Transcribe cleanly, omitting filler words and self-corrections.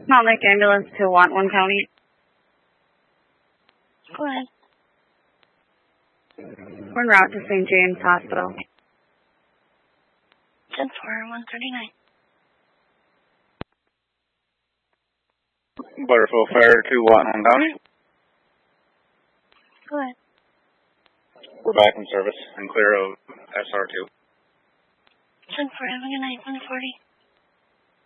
Mount Lake Ambulance to Whatwin County. Go ahead. We're en route to St. James Hospital. 10-4, 139. Butterfield Fire to Whatwin County. Go ahead. We're back in service and clear of SR2. 10-4, have a good night, 140.